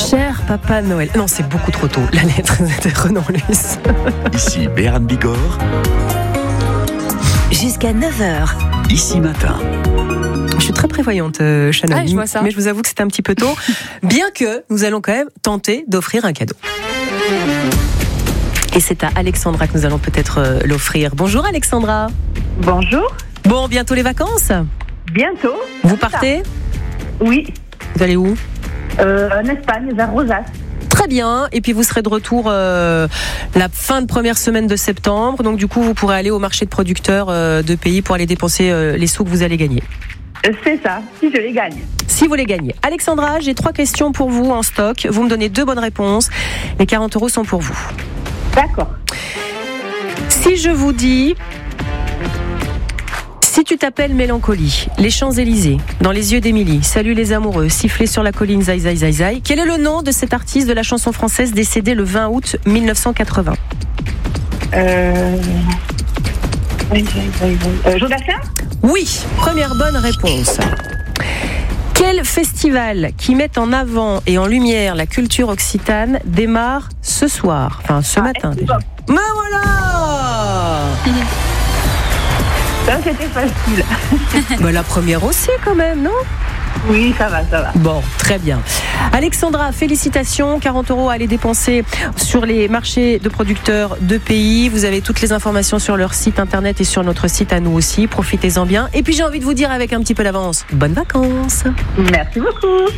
Cher Papa Noël. Non, c'est beaucoup trop tôt. La lettre, c'était Renan Luce. Ici Béran Bigorre. Jusqu'à 9h. Ici Matin. Je suis très prévoyante, Chanel. Je vois ça. Mais je vous avoue que c'était un petit peu tôt. Bien que nous allons quand même tenter d'offrir un cadeau. Et c'est à Alexandra que nous allons peut-être l'offrir. Bonjour Alexandra. Bonjour. Bon, bientôt les vacances ? Bientôt. Vous partez ? Oui. Vous allez où ? En Espagne, vers Rosas. Très bien. Et puis vous serez de retour la fin de première semaine de septembre. Donc du coup, vous pourrez aller au marché de producteurs de pays pour aller dépenser les sous que vous allez gagner. C'est ça, si je les gagne. Si vous les gagnez. Alexandra, j'ai 3 questions pour vous en stock. Vous me donnez 2 bonnes réponses. Les 40 € sont pour vous. D'accord. Si je vous dis... Si tu t'appelles Mélancolie, les Champs-Élysées, dans les yeux d'Émilie, Salut les amoureux, Siffler sur la colline, Zai Zai Zai Zai, quel est le nom de cet artiste de la chanson française décédé le 20 août 1980 ? Jodassin ? Oui, première bonne réponse. Quel festival qui met en avant et en lumière la culture occitane démarre ce soir, enfin ce matin déjà. Mais voilà. Ça, c'était facile. Bah, la première aussi quand même, non ? Oui, ça va. Bon, très bien. Alexandra, félicitations. 40 € à aller dépenser sur les marchés de producteurs de pays. Vous avez toutes les informations sur leur site internet et sur notre site à nous aussi. Profitez-en bien. Et puis j'ai envie de vous dire avec un petit peu d'avance, bonnes vacances. Merci beaucoup.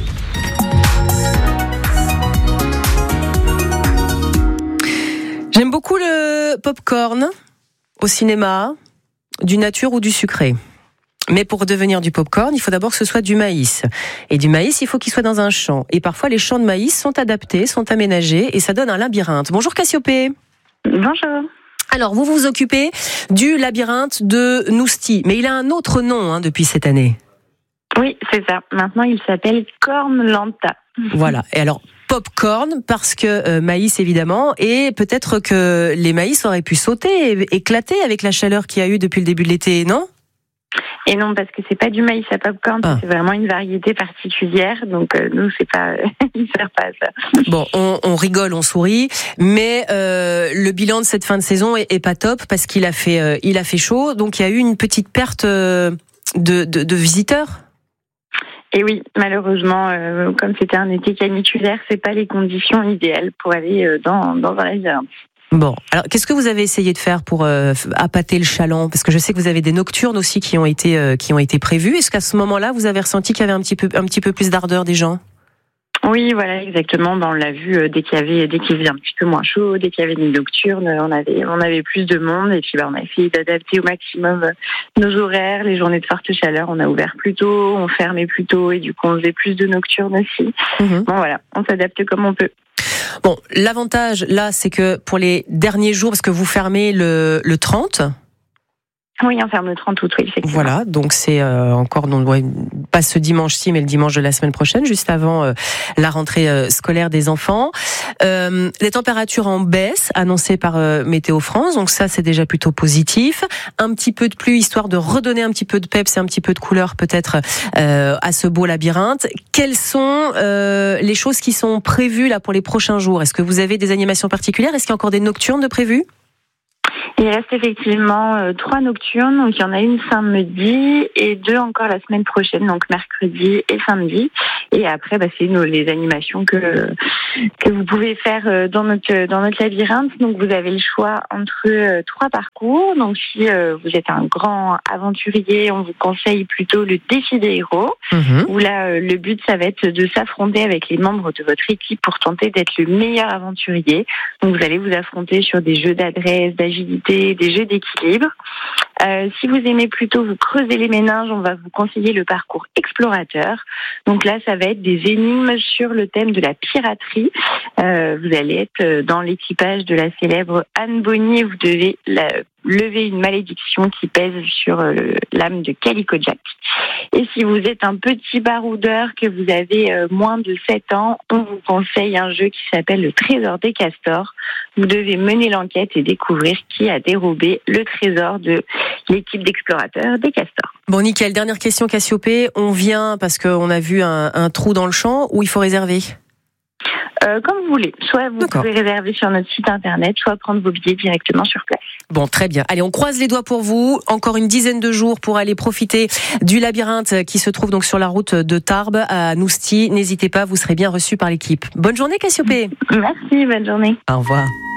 J'aime beaucoup le popcorn au cinéma, du nature ou du sucré. Mais pour devenir du popcorn, il faut d'abord que ce soit du maïs. Et du maïs, il faut qu'il soit dans un champ. Et parfois, les champs de maïs sont adaptés, sont aménagés, et ça donne un labyrinthe. Bonjour Cassiopée. Bonjour. Alors, vous vous occupez du labyrinthe de Nousty. Mais il a un autre nom depuis cette année. Oui, c'est ça. Maintenant, il s'appelle Cornlanta. Voilà. Et alors, popcorn, parce que maïs, évidemment, et peut-être que les maïs auraient pu sauter et éclater avec la chaleur qu'il y a eu depuis le début de l'été, non ? Et non, parce que c'est pas du maïs à popcorn, c'est vraiment une variété particulière. Donc nous, c'est pas, il sert pas à ça. Bon, on rigole, on sourit, mais le bilan de cette fin de saison est pas top parce qu'il a fait chaud, donc il y a eu une petite perte de visiteurs. Et oui, malheureusement, comme c'était un été caniculaire, c'est pas les conditions idéales pour aller dans un labyrinthe. Bon, alors qu'est-ce que vous avez essayé de faire pour appâter le chaland ? Parce que je sais que vous avez des nocturnes aussi qui ont été prévues. Est-ce qu'à ce moment-là, vous avez ressenti qu'il y avait un petit peu plus d'ardeur des gens ? Oui, voilà, exactement. On l'a vu dès qu'il faisait un petit peu moins chaud, dès qu'il y avait des nocturnes, on avait plus de monde. Et puis on a essayé d'adapter au maximum nos horaires, les journées de forte chaleur. On a ouvert plus tôt, on fermait plus tôt, et du coup on faisait plus de nocturnes aussi. Bon voilà, on s'adapte comme on peut. Bon, l'avantage là, c'est que pour les derniers jours, parce que vous fermez le 30. Oui, on ferme le 30 août, oui, effectivement. Voilà, donc c'est encore, pas ce dimanche-ci, mais le dimanche de la semaine prochaine, juste avant la rentrée scolaire des enfants. Les températures en baisse, annoncées par Météo France, donc ça c'est déjà plutôt positif. Un petit peu de pluie, histoire de redonner un petit peu de peps et un petit peu de couleur peut-être à ce beau labyrinthe. Quelles sont les choses qui sont prévues là pour les prochains jours ? Est-ce que vous avez des animations particulières ? Est-ce qu'il y a encore des nocturnes de prévues ? Il reste effectivement 3 nocturnes, donc il y en a une samedi et 2 encore la semaine prochaine, donc mercredi et samedi. Et après, c'est les animations que vous pouvez faire dans notre labyrinthe. Donc vous avez le choix entre 3 parcours. Donc si vous êtes un grand aventurier, on vous conseille plutôt le défi des héros, où là le but ça va être de s'affronter avec les membres de votre équipe pour tenter d'être le meilleur aventurier. Donc vous allez vous affronter sur des jeux d'adresse, d'agilité, des jeux d'équilibre. Si vous aimez plutôt vous creuser les méninges, on va vous conseiller le parcours explorateur. Donc là, ça va être des énigmes sur le thème de la piraterie. Vous allez être dans l'équipage de la célèbre Anne Bonny et vous devez lever une malédiction qui pèse sur l'âme de Calico Jack. Et si vous êtes un petit baroudeur, que vous avez moins de 7 ans, on vous conseille un jeu qui s'appelle le Trésor des Castors. Vous devez mener l'enquête et découvrir qui a dérobé le trésor de l'équipe d'explorateurs des Castors. Bon, nickel. Dernière question, Cassiopée. On vient parce qu'on a vu un trou dans le champ où il faut réserver. Comme vous voulez. Soit vous D'accord. pouvez réserver sur notre site internet, soit prendre vos billets directement sur place. Bon, très bien. Allez, on croise les doigts pour vous. Encore une dizaine de jours pour aller profiter du labyrinthe qui se trouve donc sur la route de Tarbes à Nousty. N'hésitez pas, vous serez bien reçus par l'équipe. Bonne journée, Cassiopée. Merci, bonne journée. Au revoir.